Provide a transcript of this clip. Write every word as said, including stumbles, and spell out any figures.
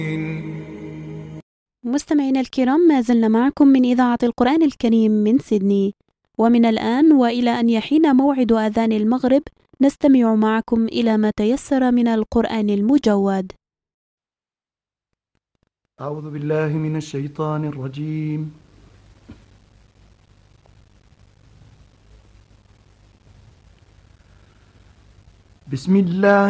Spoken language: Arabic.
مستمعينا الكرام، ما زلنا معكم من إذاعة القرآن الكريم من سيدني، ومن الآن وإلى أن يحين موعد أذان المغرب نستمع معكم إلى ما تيسر من القرآن المجود. أعوذ بالله من الشيطان الرجيم. بسم الله